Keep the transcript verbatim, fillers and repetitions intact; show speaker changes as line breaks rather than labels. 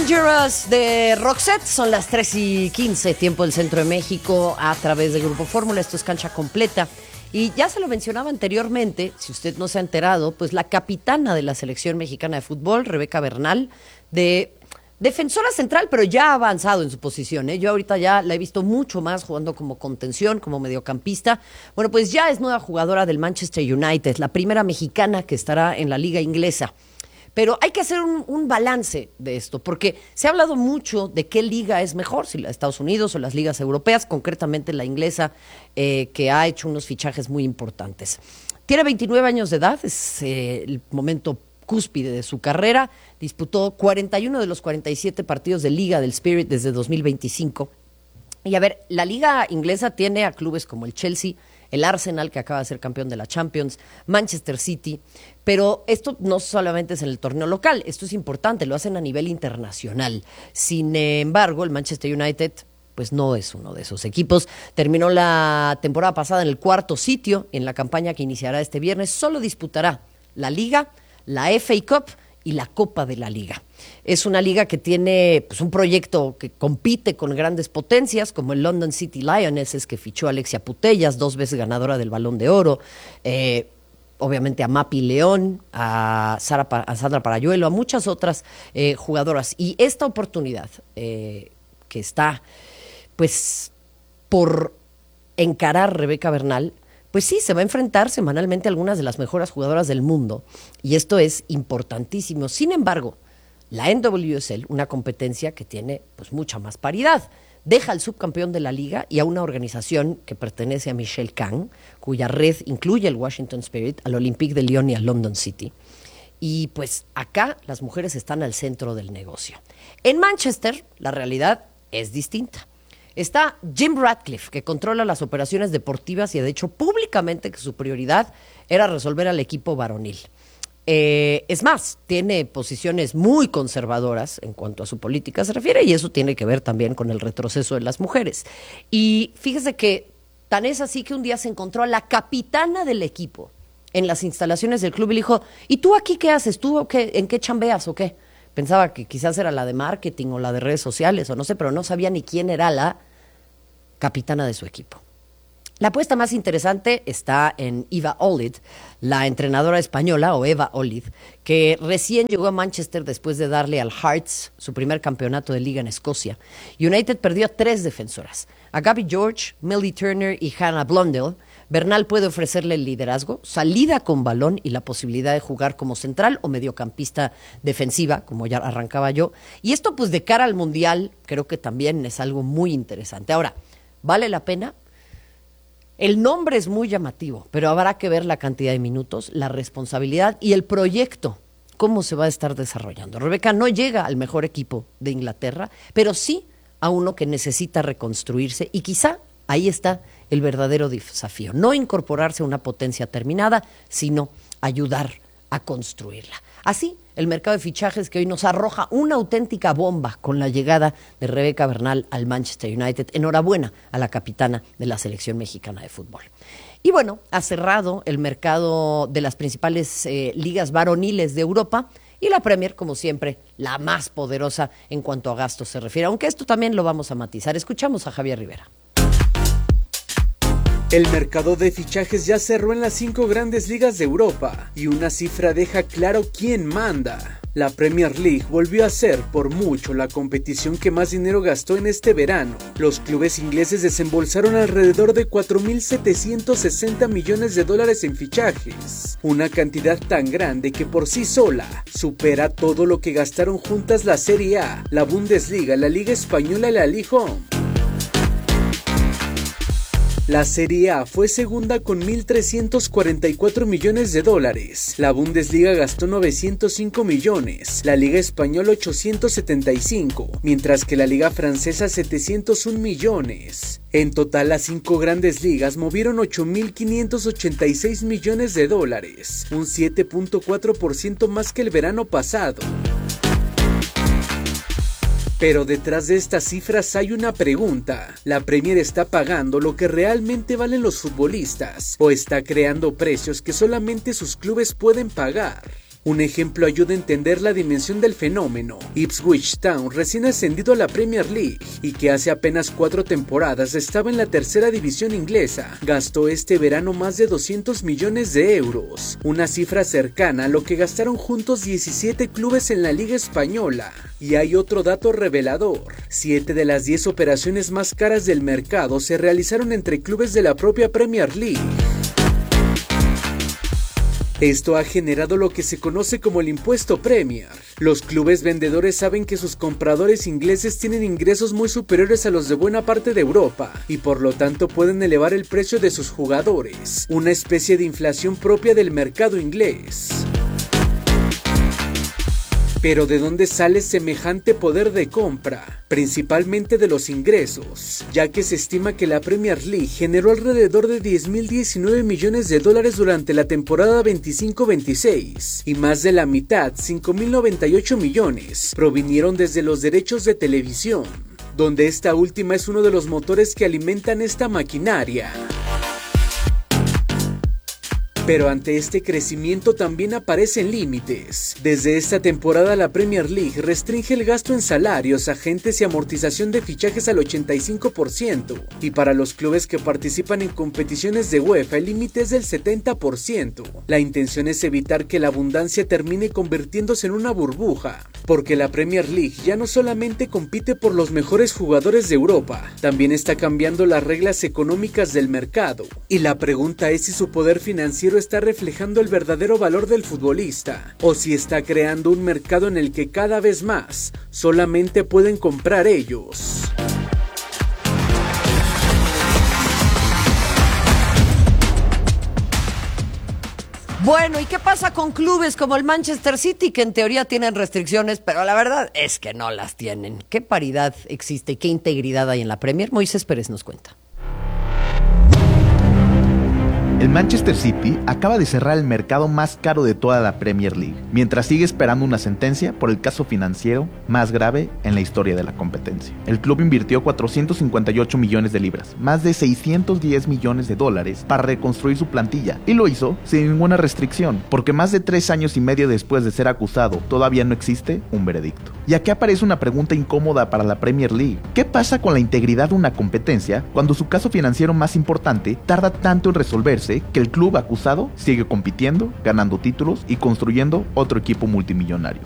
Dangerous de Roxette. Son las tres y quince, tiempo del centro de México, a través de Grupo Fórmula. Esto es Cancha Completa. Y ya se lo mencionaba anteriormente, si usted no se ha enterado, pues la capitana de la selección mexicana de fútbol, Rebeca Bernal, de defensora central, pero ya ha avanzado en su posición, ¿eh? Yo ahorita ya la he visto mucho más jugando como contención, como mediocampista. Bueno, pues ya es nueva jugadora del Manchester United, la primera mexicana que estará en la liga inglesa. Pero hay que hacer un, un balance de esto, porque se ha hablado mucho de qué liga es mejor, si la de Estados Unidos o las ligas europeas, concretamente la inglesa, eh, que ha hecho unos fichajes muy importantes. Tiene veintinueve años de edad, es eh, el momento cúspide de su carrera. Disputó cuarenta y uno de los cuarenta y siete partidos de Liga del Spirit desde dos mil veinticinco. Y a ver, la liga inglesa tiene a clubes como el Chelsea, el Arsenal, que acaba de ser campeón de la Champions, Manchester City, pero esto no solamente es en el torneo local, esto es importante, lo hacen a nivel internacional. Sin embargo, el Manchester United pues no es uno de esos equipos. Terminó la temporada pasada en el cuarto sitio en la campaña que iniciará este viernes. Solo disputará la Liga, la F A Cup y la Copa de la Liga. Es una liga que tiene pues, un proyecto que compite con grandes potencias, como el London City Lionesses, que fichó a Alexia Putellas, dos veces ganadora del Balón de Oro, eh, obviamente a Mapi León, a, Sara, a Sandra Parayuelo, a muchas otras eh, jugadoras. Y esta oportunidad eh, que está pues por encarar Rebeca Bernal, pues sí, se va a enfrentar semanalmente a algunas de las mejores jugadoras del mundo, y esto es importantísimo. Sin embargo, la N W S L, una competencia que tiene pues mucha más paridad, deja al subcampeón de la liga y a una organización que pertenece a Michelle Kang, cuya red incluye el Washington Spirit, al Olympique de Lyon y al London City. Y pues acá las mujeres están al centro del negocio. En Manchester, la realidad es distinta. Está Jim Ratcliffe, que controla las operaciones deportivas y ha dicho públicamente que su prioridad era resolver al equipo varonil. Eh, es más, tiene posiciones muy conservadoras en cuanto a su política se refiere, y eso tiene que ver también con el retroceso de las mujeres. Y fíjese que tan es así que un día se encontró a la capitana del equipo en las instalaciones del club y le dijo: ¿y tú aquí qué haces? ¿Tú qué, en qué chambeas o qué? Pensaba que quizás era la de marketing o la de redes sociales o no sé, pero no sabía ni quién era la capitana de su equipo. La apuesta más interesante está en Eva Olid, la entrenadora española, o Eva Olid, que recién llegó a Manchester después de darle al Hearts su primer campeonato de liga en Escocia. United perdió a tres defensoras, a Gabby George, Millie Turner y Hannah Blundell. Bernal puede ofrecerle el liderazgo, salida con balón y la posibilidad de jugar como central o mediocampista defensiva, como ya arrancaba yo. Y esto pues de cara al Mundial creo que también es algo muy interesante. Ahora, ¿vale la pena? El nombre es muy llamativo, pero habrá que ver la cantidad de minutos, la responsabilidad y el proyecto, cómo se va a estar desarrollando. Rebeca no llega al mejor equipo de Inglaterra, pero sí a uno que necesita reconstruirse, y quizá ahí está el verdadero desafío. No incorporarse a una potencia terminada, sino ayudar a construirla. Así, el mercado de fichajes que hoy nos arroja una auténtica bomba con la llegada de Rebeca Bernal al Manchester United. Enhorabuena a la capitana de la selección mexicana de fútbol. Y bueno, ha cerrado el mercado de las principales eh, ligas varoniles de Europa, y la Premier, como siempre, la más poderosa en cuanto a gastos se refiere, aunque esto también lo vamos a matizar. Escuchamos a Javier Rivera.
El mercado de fichajes ya cerró en las cinco grandes ligas de Europa, y una cifra deja claro quién manda. La Premier League volvió a ser por mucho la competición que más dinero gastó en este verano. Los clubes ingleses desembolsaron alrededor de cuatro mil setecientos sesenta millones de dólares en fichajes, una cantidad tan grande que por sí sola supera todo lo que gastaron juntas la Serie A, la Bundesliga, la Liga Española y la Ligue uno. La Serie A fue segunda con mil trescientos cuarenta y cuatro millones de dólares, la Bundesliga gastó novecientos cinco millones, la Liga Española ochocientos setenta y cinco, mientras que la Liga Francesa setecientos un millones. En total, las cinco grandes ligas movieron ocho mil quinientos ochenta y seis millones de dólares, un siete punto cuatro por ciento más que el verano pasado. Pero detrás de estas cifras hay una pregunta. ¿La Premier está pagando lo que realmente valen los futbolistas, o está creando precios que solamente sus clubes pueden pagar? Un ejemplo ayuda a entender la dimensión del fenómeno. Ipswich Town, recién ascendido a la Premier League y que hace apenas cuatro temporadas estaba en la tercera división inglesa, gastó este verano más de doscientos millones de euros, una cifra cercana a lo que gastaron juntos diecisiete clubes en la Liga Española. Y hay otro dato revelador: siete de las diez operaciones más caras del mercado se realizaron entre clubes de la propia Premier League. Esto ha generado lo que se conoce como el impuesto Premier. Los clubes vendedores saben que sus compradores ingleses tienen ingresos muy superiores a los de buena parte de Europa y por lo tanto pueden elevar el precio de sus jugadores, una especie de inflación propia del mercado inglés. Pero ¿de dónde sale semejante poder de compra? Principalmente de los ingresos, ya que se estima que la Premier League generó alrededor de diez mil diecinueve millones de dólares durante la temporada veinticinco veintiséis, y más de la mitad, cinco mil noventa y ocho millones, provinieron desde los derechos de televisión, donde esta última es uno de los motores que alimentan esta maquinaria. Pero ante este crecimiento también aparecen límites. Desde esta temporada la Premier League restringe el gasto en salarios, agentes y amortización de fichajes al ochenta y cinco por ciento. Y para los clubes que participan en competiciones de UEFA el límite es del setenta por ciento. La intención es evitar que la abundancia termine convirtiéndose en una burbuja, porque la Premier League ya no solamente compite por los mejores jugadores de Europa, también está cambiando las reglas económicas del mercado. Y la pregunta es si su poder financiero está reflejando el verdadero valor del futbolista, o si está creando un mercado en el que cada vez más solamente pueden comprar ellos.
Bueno, ¿y qué pasa con clubes como el Manchester City, que en teoría tienen restricciones, pero la verdad es que no las tienen? ¿Qué paridad existe y qué integridad hay en la Premier? Moisés Pérez nos cuenta.
El Manchester City acaba de cerrar el mercado más caro de toda la Premier League, mientras sigue esperando una sentencia por el caso financiero más grave en la historia de la competencia. El club invirtió cuatrocientos cincuenta y ocho millones de libras, más de seiscientos diez millones de dólares, para reconstruir su plantilla, y lo hizo sin ninguna restricción, porque más de tres años y medio después de ser acusado, todavía no existe un veredicto. Y aquí aparece una pregunta incómoda para la Premier League: ¿qué pasa con la integridad de una competencia cuando su caso financiero más importante tarda tanto en resolverse que el club acusado sigue compitiendo, ganando títulos y construyendo otro equipo multimillonario?